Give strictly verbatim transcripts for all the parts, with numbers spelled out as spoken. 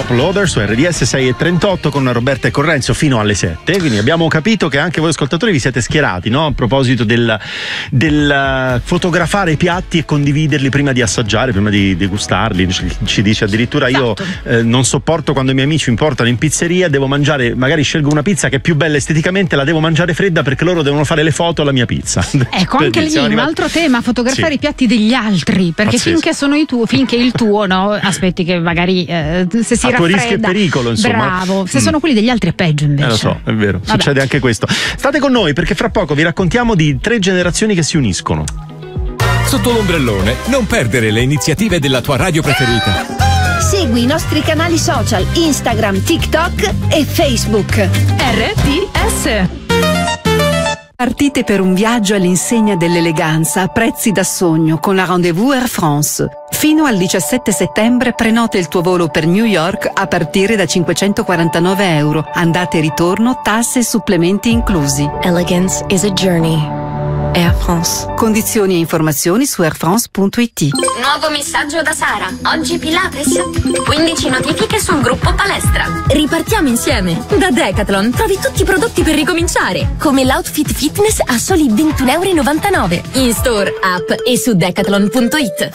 Top Loader su R D S sei e trentotto con Roberta e con Renzo fino alle sette. Quindi abbiamo capito che anche voi ascoltatori vi siete schierati, no? A proposito del, del fotografare i piatti e condividerli prima di assaggiare, prima di degustarli. Ci, ci dice addirittura io eh, non sopporto quando i miei amici mi portano in pizzeria, devo mangiare, magari scelgo una pizza che è più bella esteticamente, la devo mangiare fredda perché loro devono fare le foto alla mia pizza. Ecco, anche lì un altro tema, fotografare sì. i piatti degli altri, perché Pazzesco. finché sono i tuoi, finché il tuo, no? Aspetti che magari eh, se si a raffredda, tuo rischio e pericolo, insomma. Bravo, se mm. sono quelli degli altri è peggio invece. Eh, lo so, è vero, Vabbè. succede anche questo. State con noi perché fra poco vi raccontiamo di tre generazioni che si uniscono. Sotto l'ombrellone, non perdere le iniziative della tua radio preferita. Segui i nostri canali social Instagram, TikTok e Facebook. R T S. Partite per un viaggio all'insegna dell'eleganza a prezzi da sogno con la Rendezvous Air France. Fino al diciassette settembre prenota il tuo volo per New York a partire da cinquecentoquarantanove euro. Andata e ritorno, tasse e supplementi inclusi. Elegance is a journey. Air France. Condizioni e informazioni su airfrance punto it. Nuovo messaggio da Sara. Oggi Pilates. quindici notifiche sul gruppo palestra. Ripartiamo insieme. Da Decathlon trovi tutti i prodotti per ricominciare, come l'outfit fitness a soli ventuno e novantanove euro. In store, app e su decathlon punto it.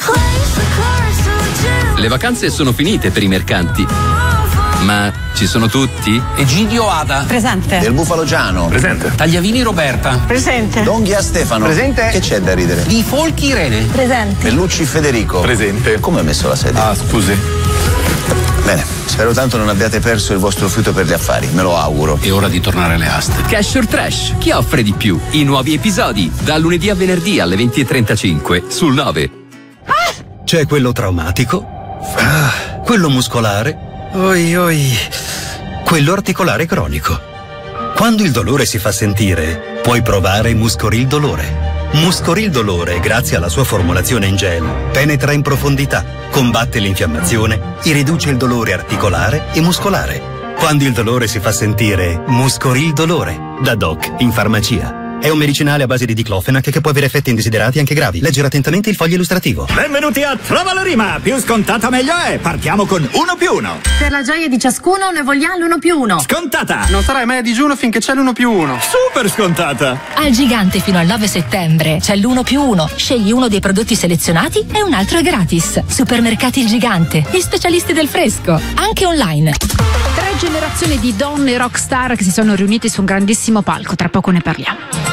Le vacanze sono finite per i mercanti. Ma ci sono tutti? Egidio Ada. Presente. Del Bufalo Giano. Presente. Tagliavini Roberta. Presente. Donghia Stefano. Presente. Che c'è da ridere? Di Folchi Irene. Presente. Bellucci Federico. Presente. Come ha messo la sedia? Ah, scusi. Bene, spero tanto non abbiate perso il vostro fiuto per gli affari, me lo auguro. È ora di tornare alle aste. Cash or Trash, chi offre di più? I nuovi episodi, da lunedì a venerdì alle venti e trentacinque sul nove. Ah! C'è quello traumatico, ah, quello muscolare, oi oi, quello articolare cronico. Quando il dolore si fa sentire, puoi provare Muscoril Dolore. Muscoril Dolore, grazie alla sua formulazione in gel, penetra in profondità, combatte l'infiammazione e riduce il dolore articolare e muscolare. Quando il dolore si fa sentire, Muscoril Dolore, da Doc in farmacia. È un medicinale a base di diclofenac che può avere effetti indesiderati anche gravi. Leggere attentamente il foglio illustrativo. Benvenuti a Trova la Rima! Più scontata meglio è! Partiamo con uno più uno. Per la gioia di ciascuno ne vogliamo l'uno più uno. Scontata! Non sarai mai a digiuno finché c'è l'uno più uno. Super scontata! Al Gigante fino al nove settembre c'è l'uno più uno. Scegli uno dei prodotti selezionati e un altro è gratis. Supermercati Il Gigante, gli specialisti del fresco, anche online. Tre generazioni di donne rockstar che si sono riunite su un grandissimo palco, tra poco ne parliamo.